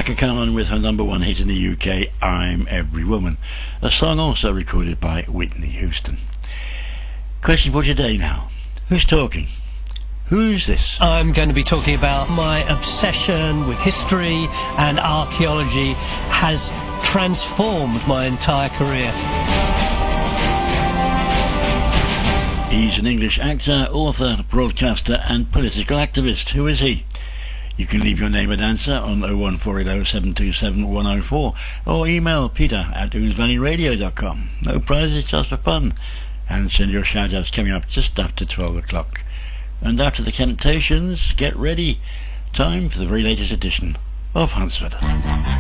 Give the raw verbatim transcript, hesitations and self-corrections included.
Chaka Khan with her number one hit in the U K, I'm Every Woman, a song also recorded by Whitney Houston. Question for today now. Who's talking? Who's this? I'm going to be talking about my obsession with history and archaeology has transformed my entire career. He's an English actor, author, broadcaster and political activist. Who is he? You can leave your name and answer on oh one four eight oh seven two seven one oh four or email peter at ouse valley radio dot com. No prizes, just for fun. And send your shout-outs coming up just after twelve o'clock. And after the Temptations, get ready. Time for the very latest edition of Huntsford.